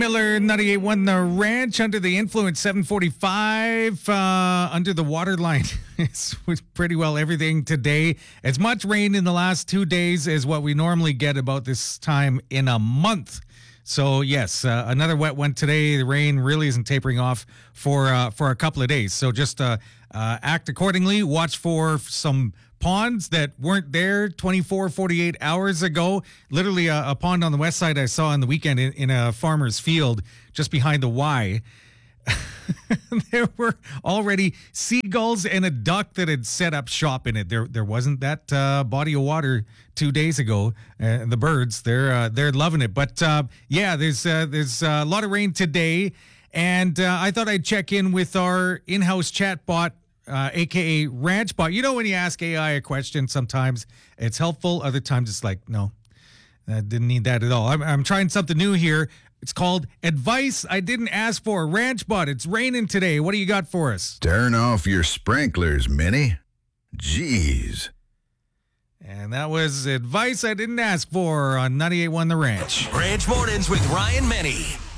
Miller, 98.1 The Ranch, under the influence, 7:45, under the waterline. It's pretty well everything today. As much rain in the last 2 days as what we normally get about this time in a month. So, yes, another wet one today. The rain really isn't tapering off for a couple of days. So just act accordingly. Watch for some ponds that weren't there 24, 48 hours ago. Literally a pond on the west side I saw on the weekend in a farmer's field just behind the Y. There were already seagulls and a duck that had set up shop in it. There wasn't that body of water 2 days ago. The birds, they're loving it. But yeah, there's a lot of rain today, and I thought I'd check in with our in-house chat bot, aka Ranch Bot. You know, when you ask AI a question, sometimes it's helpful, other times it's like, no, I didn't need that at all. I'm trying something new here. It's called Advice I Didn't Ask For. Ranch Bot, it's raining today. What do you got for us? Turn off your sprinklers, Minnie. Jeez. And that was Advice I Didn't Ask For on 98.1 The Ranch. Ranch Mornings with Ryan Menny.